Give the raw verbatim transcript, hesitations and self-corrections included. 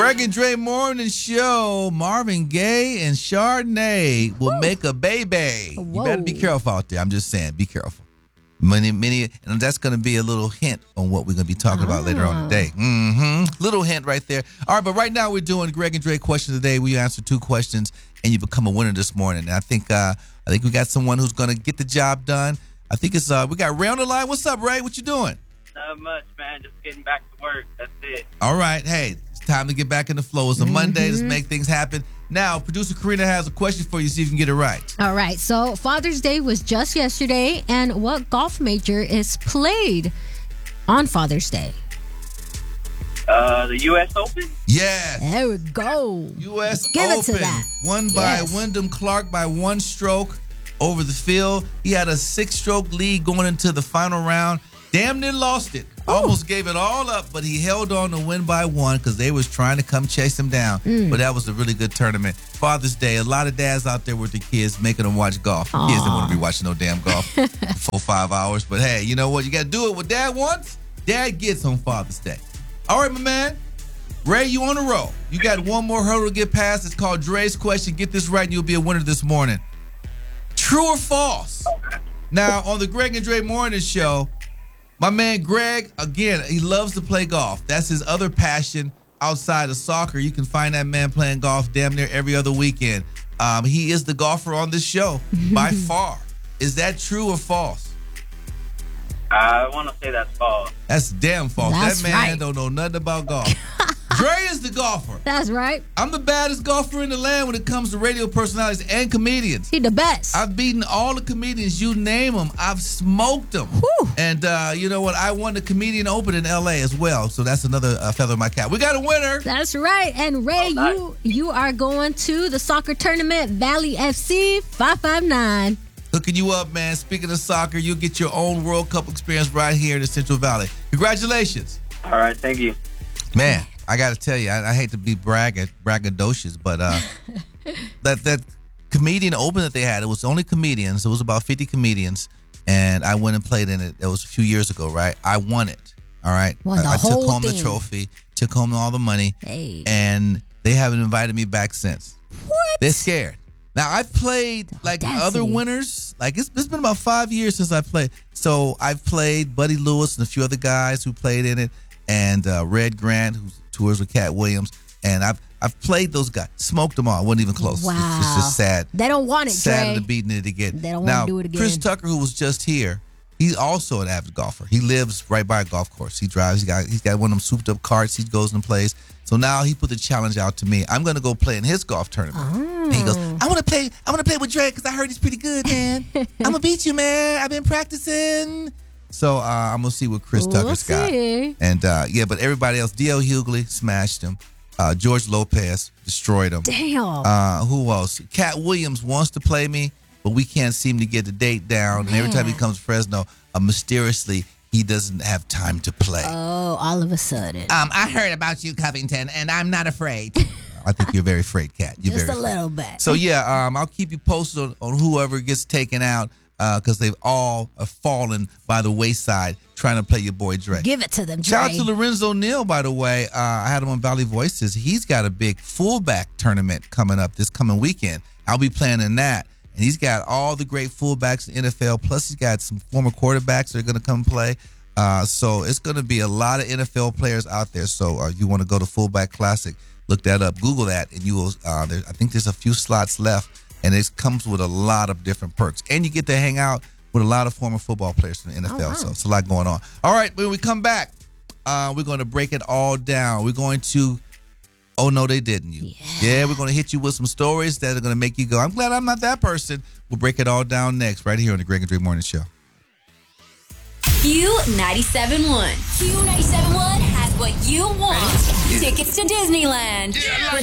Greg and Dre Morning Show. Marvin Gaye and Chardonnay will Woo. make a baby. Whoa. You better be careful out there. I'm just saying, be careful. Many, many, and that's going to be a little hint on what we're going to be talking about oh. later on today. Mm-hmm. Little hint right there. All right, but right now we're doing Greg and Dre question of the day. We answer two questions, and you become a winner this morning. And I think, uh, I think we got someone who's going to get the job done. I think it's uh, we got Ray on the line. What's up, Ray? What you doing? Not much, man. Just getting back to work. That's it. All right. Hey, it's time to get back in the flow. It's a mm-hmm. Monday. Let's make things happen. Now, producer Karina has a question for you. See if you can get it right. All right. So Father's Day was just yesterday. And what golf major is played on Father's Day? Uh, the U S Open? Yeah. There we go. U S Let's give Open. it to that. Won by yes. Wyndham Clark by one stroke over the field. He had a six-stroke lead going into the final round. Damn near lost it. Ooh. Almost gave it all up, but he held on to win by one because they was trying to come chase him down. Mm. But that was a really good tournament. Father's Day, a lot of dads out there with their kids making them watch golf. Aww. Kids don't want to be watching no damn golf for four, five hours. But hey, you know what? You got to do it what dad wants. Dad gets on Father's Day. All right, my man. Ray, you on the roll. You got one more hurdle to get past. It's called Dre's Question. Get this right and you'll be a winner this morning. True or false? Now, on the Greg and Dre Morning Show, my man Greg, again, he loves to play golf. That's his other passion outside of soccer. You can find that man playing golf damn near every other weekend. Um, he is the golfer on this show by far. Is that true or false? I want to say that's false. That's damn false. That's that man right. don't know nothing about golf. Dre is the golfer. That's right. I'm the baddest golfer in the land when it comes to radio personalities and comedians. He the best. I've beaten all the comedians. You name them. I've smoked them. Whew. And uh, you know what? I won the Comedian Open in L A as well. So that's another uh, feather in my cap. We got a winner. That's right. And Ray, oh, nice. you you are going to the soccer tournament, Valley F C five five nine. Hooking you up, man. Speaking of soccer, you'll get your own World Cup experience right here in the Central Valley. Congratulations. All right. Thank you. Man, I got to tell you, I, I hate to be bragging, braggadocious, but uh, that that Comedian Open that they had, it was only comedians. It was about fifty comedians, and I went and played in it. It was a few years ago, right? I won it, all right? Won the I, I whole took home thing. the trophy, took home all the money, hey. and they haven't invited me back since. What? They're scared. Now, I've played like Audacity. other winners. Like, it's, it's been about five years since I played. So, I've played Buddy Lewis and a few other guys who played in it, and uh, Red Grant, who tours with Cat Williams. And I've I've played those guys. Smoked them all. I wasn't even close. Wow. It's, it's just sad. They don't want it, Sad Dre. of the beating it again. They don't now, want to do it again. Chris Tucker, who was just here, he's also an avid golfer. He lives right by a golf course. He drives. He got, he's got one of them souped up carts. He goes and plays. So now he put the challenge out to me. I'm going to go play in his golf tournament. Oh. And he goes, I want to play. I want to play with Dre because I heard he's pretty good, man. I'm gonna beat you, man. I've been practicing. So uh, I'm gonna see what Chris We'll Tucker's got. see. And uh, yeah, but everybody else, D L Hughley smashed him. Uh, George Lopez destroyed him. Damn. Uh, who else? Cat Williams wants to play me, but we can't seem to get the date down. And every time he Man. comes to Fresno, uh, mysteriously he doesn't have time to play. Oh, all of a sudden. Um, I heard about you, Covington, and I'm not afraid. I think you're very afraid, Cat. You're Just very a afraid. little bit. So yeah, um, I'll keep you posted on, on whoever gets taken out because uh, they've all uh, fallen by the wayside trying to play your boy Dre. Give it to them, Dre. Shout out to Lorenzo Neal, by the way. Uh, I had him on Valley Voices. He's got a big fullback tournament coming up this coming weekend. I'll be playing in that. And he's got all the great fullbacks in the N F L. Plus, he's got some former quarterbacks that are going to come play. Uh, so it's going to be a lot of N F L players out there. So uh, you want to go to Fullback Classic, look that up, Google that, and you will. Uh, there, I think there's a few slots left, and it comes with a lot of different perks. And you get to hang out with a lot of former football players from the N F L. Oh, wow. So it's a lot going on. All right, when we come back, uh, we're going to break it all down. We're going to, oh, no, they didn't. You. Yeah. yeah, we're going to hit you with some stories that are going to make you go, I'm glad I'm not that person. We'll break it all down next, right here on the Greg and Dre Morning Show. Q ninety-seven point one. Q ninety-seven point one has what you want. Tickets to Disneyland. Yeah,